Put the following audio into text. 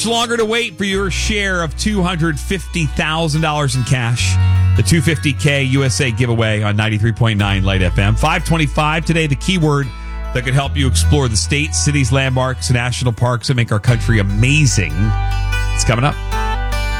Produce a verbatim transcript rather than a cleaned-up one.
Longer to wait for your share of two hundred fifty thousand dollars in cash. The two hundred fifty K U S A giveaway on ninety-three point nine Light F M. five twenty-five today, the keyword that could help you explore the states, cities, landmarks, and national parks that make our country amazing. It's coming up.